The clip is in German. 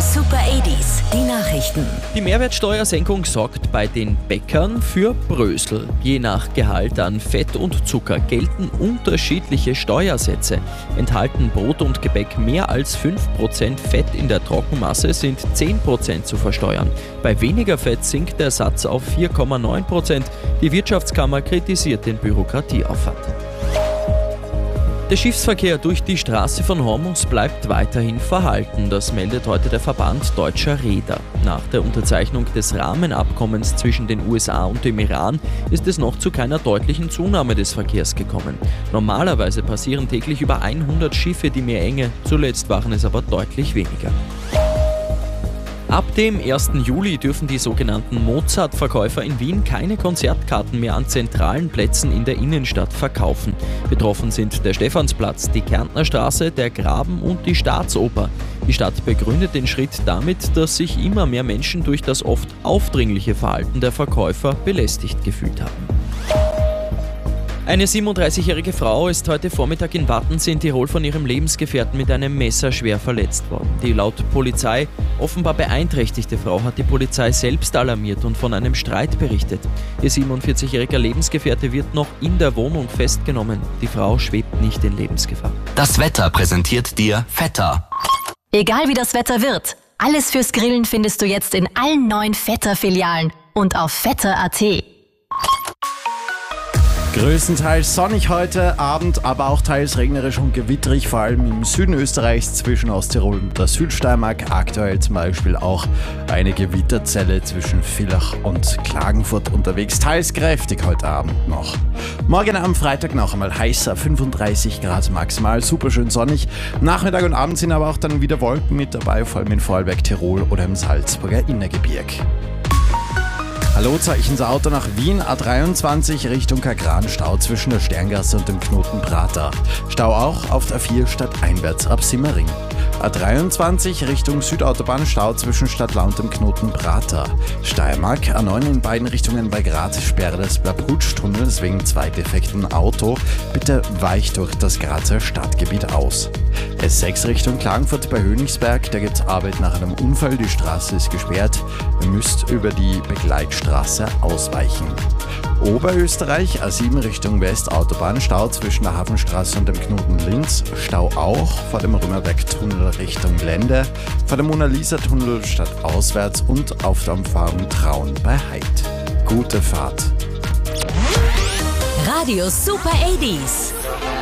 Super 80s, die Nachrichten. Die Mehrwertsteuersenkung sorgt bei den Bäckern für Brösel. Je nach Gehalt an Fett und Zucker gelten unterschiedliche Steuersätze. Enthalten Brot und Gebäck mehr als 5% Fett in der Trockenmasse, sind 10% zu versteuern. Bei weniger Fett sinkt der Satz auf 4,9%. Die Wirtschaftskammer kritisiert den Bürokratieaufwand. Der Schiffsverkehr durch die Straße von Hormuz bleibt weiterhin verhalten. Das meldet heute der Verband Deutscher Reeder. Nach der Unterzeichnung des Rahmenabkommens zwischen den USA und dem Iran ist es noch zu keiner deutlichen Zunahme des Verkehrs gekommen. Normalerweise passieren täglich über 100 Schiffe die Meerenge, zuletzt waren es aber deutlich weniger. Ab dem 1. Juli dürfen die sogenannten Mozart-Verkäufer in Wien keine Konzertkarten mehr an zentralen Plätzen in der Innenstadt verkaufen. Betroffen sind der Stephansplatz, die Kärntner Straße, der Graben und die Staatsoper. Die Stadt begründet den Schritt damit, dass sich immer mehr Menschen durch das oft aufdringliche Verhalten der Verkäufer belästigt gefühlt haben. Eine 37-jährige Frau ist heute Vormittag in Wattens in Tirol von ihrem Lebensgefährten mit einem Messer schwer verletzt worden. Die laut Polizei offenbar beeinträchtigte Frau hat die Polizei selbst alarmiert und von einem Streit berichtet. Ihr 47-jähriger Lebensgefährte wird noch in der Wohnung festgenommen. Die Frau schwebt nicht in Lebensgefahr. Das Wetter präsentiert dir Vetter. Egal wie das Wetter wird, alles fürs Grillen findest du jetzt in allen 9 Vetter-Filialen und auf vetter.at. Größtenteils sonnig heute Abend, aber auch teils regnerisch und gewitterig, vor allem im Süden Österreichs zwischen Osttirol und der Südsteiermark. Aktuell zum Beispiel auch eine Gewitterzelle zwischen Villach und Klagenfurt unterwegs, teils kräftig heute Abend noch. Morgen am Freitag noch einmal heißer, 35 Grad maximal, super schön sonnig. Nachmittag und Abend sind aber auch dann wieder Wolken mit dabei, vor allem in Vorarlberg, Tirol oder im Salzburger Innergebirg. Hallo, Zeichens Auto nach Wien, A23 Richtung Kagran, Stau zwischen der Sterngasse und dem Knoten Prater. Stau auch auf der A4 stadteinwärts ab Simmering. A23 Richtung Südautobahn, Stau zwischen Stadtlau und dem Knoten Prater. Steiermark, A9 in beiden Richtungen bei Graz, Sperre des Blabhutsch-Tunnels wegen 2 defekten Auto. Bitte weicht durch das Grazer Stadtgebiet aus. S6 Richtung Klagenfurt bei Hönigsberg, da gibt es Arbeit nach einem Unfall, die Straße ist gesperrt. Ihr müsst über die Begleitstraße ausweichen. Oberösterreich, A7 Richtung Westautobahn, Stau zwischen der Hafenstraße und dem Knoten Linz. Stau auch vor dem Römerberg-Tunnel Richtung Lende, vor dem Mona-Lisa-Tunnel stadtauswärts und auf der Umfahrung Traun bei Heid. Gute Fahrt. Radio Super 80s.